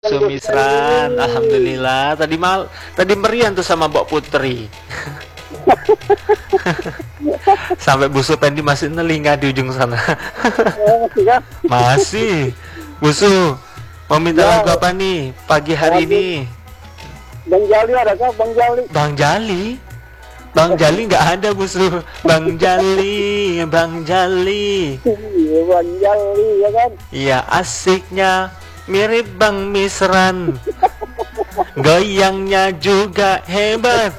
Sumisran, alhamdulillah. Tadi merian tuh sama Mbak Putri. Sampai Busu Pendi masih nelinga di ujung sana. Masih. Busu, mau minta lagu apa nih pagi hari ini? Bang Jali ada kah? Bang Jali? Bang Jali? Bang Jali nggak ada, Busu. Bang Jali, Bang Jali. Iya, Bang Jali ya kan? Iya, asiknya mirip Bang Misran. Goyangnya juga hebat.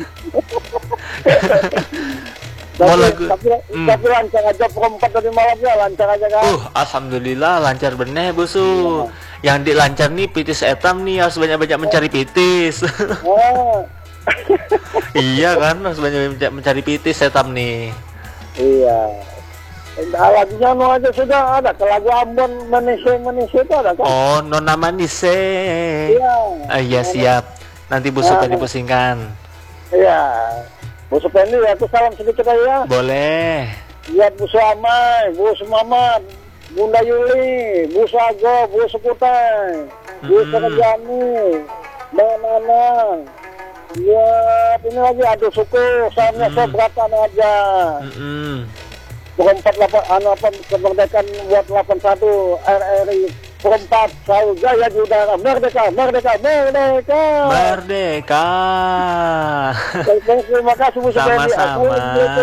Mau lagu? Tapi lancar aja perempat tadi malamnya, lancar aja kan? Alhamdulillah lancar bener, Busu. Yang dilancar nih pitis etam nih, harus banyak-banyak mencari pitis. Iya kan, harus banyak mencari pitis etam nih. Iya. Lagunya no aja sudah ada. Ke lagu Ambon Manise itu ada kan? Oh, Nona Manise. Iya. Iya siap. Nanti Busu tadi pusingkan. Iya. Busu Pendi ya, tuh salam sedikit aja. Boleh. Buat Busu Amai, Busu Mamat, Bunda Yuli, Busu Ago, Busu Kutai, Busu Kejani, Mbak Nana. Buat ini lagi aduh suku, salamnya seberatan aja. Perempat kemerdekaan buat 81 RRI perempat selalu jaya di udara. Merdeka, merdeka, merdeka. Merdeka. Terima kasih Bu Supendi. Sama-sama.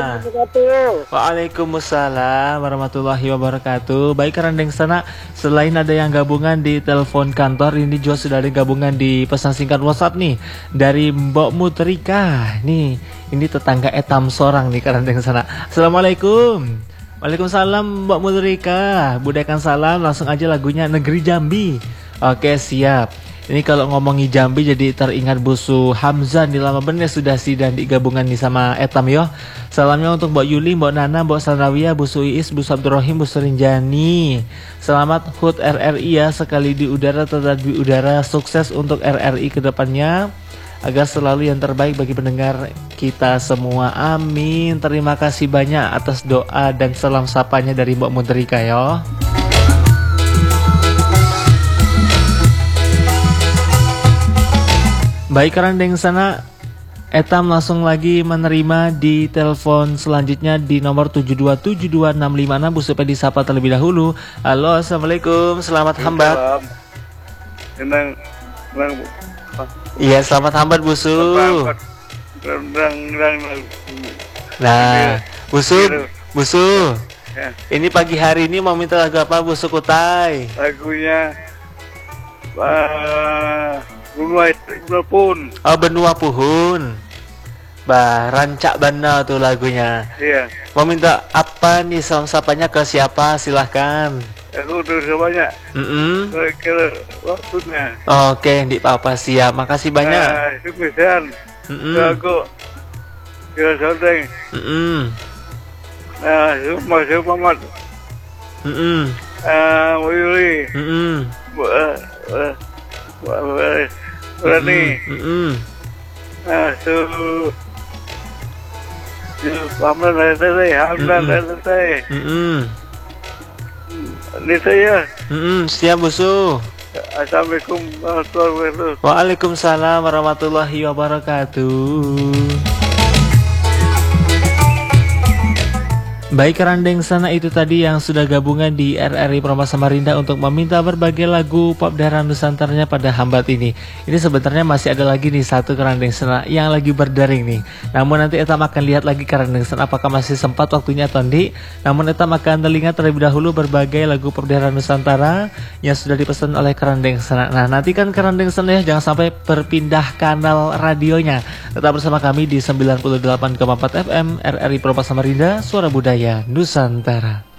Waalaikumsalam warahmatullahi wabarakatuh. Baik Karandeng sana, selain ada yang gabungan di telepon kantor, ini juga sudah ada gabungan di pesan singkat WhatsApp nih dari Mbok Mutrika. Nih, ini tetangga etam sorang nih Karandeng sana. Assalamualaikum. Waalaikumsalam Mbak Mutrika. Budayakan salam, langsung aja lagunya Negeri Jambi. Oke siap. Ini kalau ngomongi Jambi jadi teringat Busu Hamzah nih, lama bener sudah sidang di gabungan nih sama etam yo. Salamnya untuk Mbak Yuli, Mbak Nana, Mbak Sanrawiyah, Busu Iis, Busu Abdurrahim, Busu Rinjani. Selamat HUT RRI ya, sekali di udara tetap di udara. Sukses untuk RRI kedepannya, agar selalu yang terbaik bagi pendengar kita semua. Amin. Terima kasih banyak atas doa dan salam sapanya dari Mbak Mutrika yo. Baik Karandeng sana, etam langsung lagi menerima di telepon selanjutnya di nomor 7272656. Bu supaya disapa terlebih dahulu. Halo, assalamualaikum, selamat hambat. Iya, selamat hambat Busu. Nah, Busu. Ini pagi hari ini mau minta lagu apa Busu Kutai? Lagunya Benua Puhun. Oh, Benua Puhun. Bah, rancak bana tuh lagunya. Iya. Mau minta apa nih, salam sapanya ke siapa? Silahkan. Aku udah banyak. Kira waktunya. Oke, Ndik Papa siap. Makasih banyak. Sumisan. Aku kira sodeng. Muhammad. Wili. Rani. Siap Busu. Assalamualaikum warahmatullahi wabarakatuh. Waalaikumsalam warahmatullahi wabarakatuh. Baik Karandeng sana, itu tadi yang sudah gabungan di RRI Promo Samarinda untuk meminta berbagai lagu pop daerah Nusantaranya pada hambat ini. Ini sebenarnya masih ada lagi nih satu Karandeng sana yang lagi berdaring nih. Namun nanti etam akan lihat lagi Karandeng sana apakah masih sempat waktunya atau enggak. Namun etam akan telinga terlebih dahulu berbagai lagu pop daerah Nusantara yang sudah dipesan oleh Karandeng sana. Nah nanti kan Karandeng sana ya, jangan sampai berpindah kanal radionya. Tetap bersama kami di 98,4 FM RRI Promo Samarinda, Suara Budaya Nusantara.